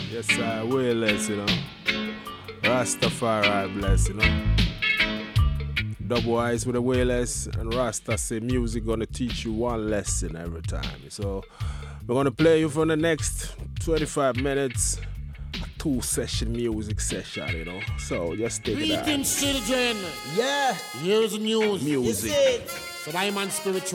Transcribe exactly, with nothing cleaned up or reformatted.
Yes, I will, less, you know. Rastafari bless, you know. Double Eyes with a way less, and Rasta say music gonna teach you one lesson every time. So we're gonna play you for the next twenty-five minutes, a two session music session, you know. So just take it out. Greetings, children. Yeah. Here's the news. Music. This is it. So I'm on spiritual.